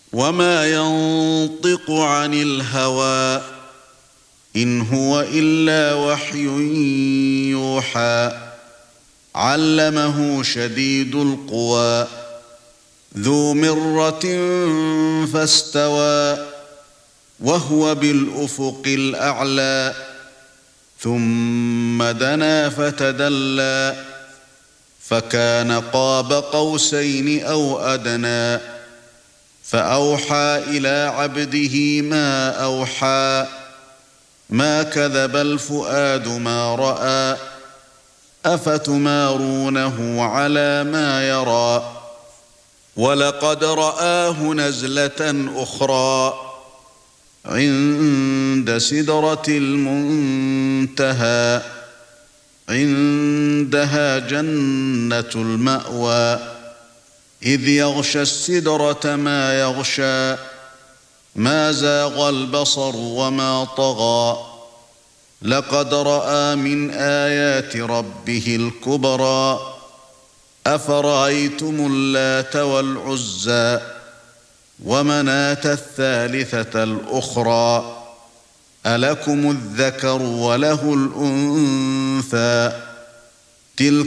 وما ينطق عن الهوى إن هو إلا وحي يوحى علمه شديد القوى ذو مرة فاستوى وهو بالأفق الأعلى ثم دنا فتدلى فكان قاب قوسين أو أدنى فأوحى إلى عبده ما أوحى ما كذب الفؤاد ما رأى أفتمارونه على ما يرى ولقد رآه نزلة أخرى عند سدرة المنتهى عندها جنة المأوى إذ يغشى السدرة ما يغشى ما زاغ البصر وما طغى لقد رأى من آيات ربه الكبرى أفرأيتم اللات والعزى ومناة الثالثة الأخرى ألكم الذكر وله الأنثى تلك